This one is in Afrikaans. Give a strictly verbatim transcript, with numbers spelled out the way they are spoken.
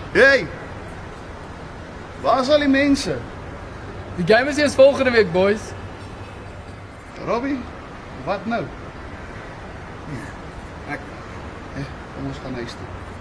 Hey! Waar is al die mense? Die game is eers volgende week, boys. Robbie, wat nou? Ek, eh, kom ons gaan huis toe.